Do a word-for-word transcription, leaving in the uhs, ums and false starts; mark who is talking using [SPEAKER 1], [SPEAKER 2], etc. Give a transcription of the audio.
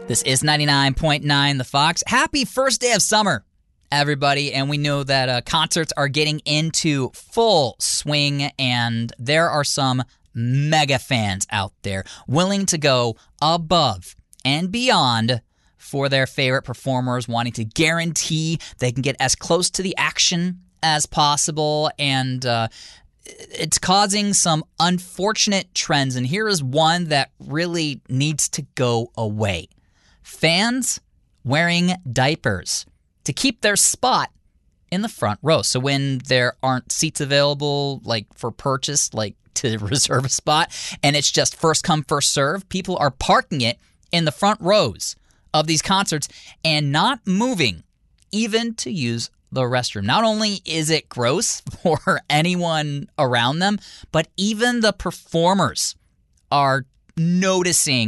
[SPEAKER 1] This is ninety-nine point nine The Fox. Happy first day of summer, everybody. And we know that uh, concerts are getting into full swing, and there are some mega fans out there willing to go above and beyond for their favorite performers, wanting to guarantee they can get as close to the action as possible. And uh, it's causing some unfortunate trends. And here is one that really needs to go away. Fans wearing diapers to keep their spot in the front row. So when there aren't seats available, like for purchase, like to reserve a spot, and it's just first come, first serve, people are parking it in the front rows of these concerts and not moving even to use the restroom. Not only is it gross for anyone around them, but even the performers are noticing